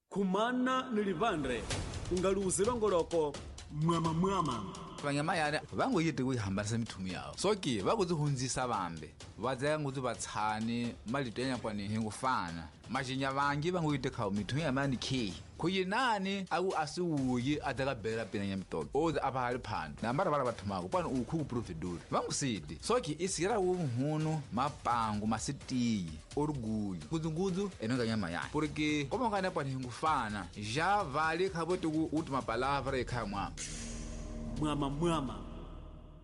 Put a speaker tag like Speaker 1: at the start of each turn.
Speaker 1: khumana ni livandre ungaluzi longoloko mwama
Speaker 2: vanyamayana vangoyete kuyihambanisa mithumu yawo soke vakuzihundzisa vambe vadzaya nguzi vatshani malito yanyakwani hingufana majinya vangi vangoyete khawo mithumu yamani khe khuyinani aku asiwuyi adakabhela pena nyamitoke oze apahali phano nambara vala vathumako pano ukhu kuprovedori vangusidi soke isira wunhunu mapangu masitiyi orgulho ngudzu enonga nyamayana porque komongana pani hingufana já vale khavote uti mapalavra ekhaya mwama
Speaker 1: mwama